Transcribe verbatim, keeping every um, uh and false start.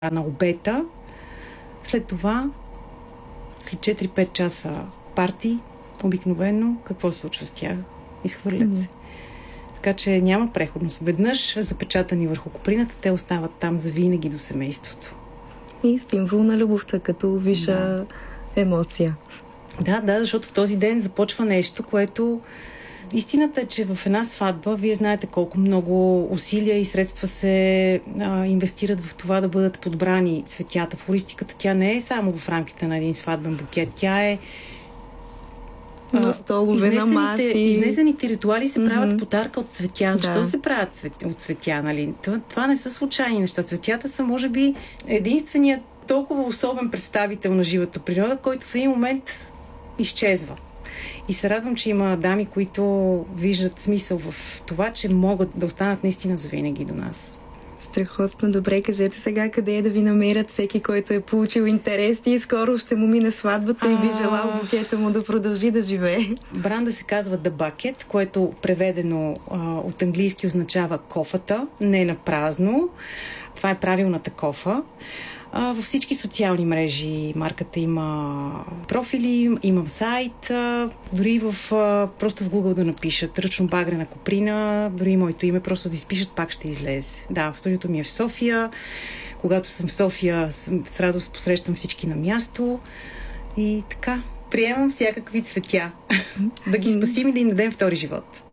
на обета. След това, след четири-пет часа парти, обикновено, какво се случва с тях? Изхвърлят mm-hmm. се. Така че няма преходност. Веднъж запечатани върху коприната, те остават там завинаги до семейството. И символ на любовта, като висша да. емоция. Да, да, защото в този ден започва нещо, което... Истината е, че в една сватба, вие знаете колко много усилия и средства се а, инвестират в това да бъдат подбрани цветята. Флористиката, тя не е само в рамките на един сватбен букет. Тя е на столове, на маси. Изнесените ритуали се правят mm-hmm. подарка от цветя. Защо да. се правят цвет, от цветя? Нали? Това, това не са случайни неща. Цветята са, може би, единственият толкова особен представител на живата природа, който в един момент изчезва. И се радвам, че има дами, които виждат смисъл в това, че могат да останат наистина завинаги до нас. Страхотно. Добре, кажете сега къде е да ви намерят всеки, който е получил интерес и скоро ще му мине сватбата а... и би желал букета му да продължи да живее. Бранда се казва The Bucket, което преведено а, от английски означава кофата, не на празно. Това е правилната кофа. Uh, във всички социални мрежи марката има профили, има сайт, uh, дори в, uh, просто в Google да напишат ръчно багрена коприна, дори моето име просто да изпишат, пак ще излезе. Да, студиото ми е в София. Когато съм в София, с радост посрещам всички на място и така, приемам всякакви цветя. Да ги спасим и да им дадем втори живот.